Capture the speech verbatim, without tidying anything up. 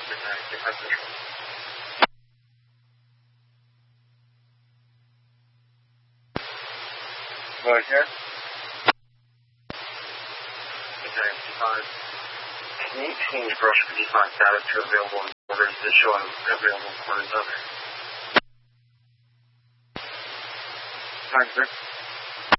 Roger. Can you change brush for define status to available in orders to show available orders other? Roger.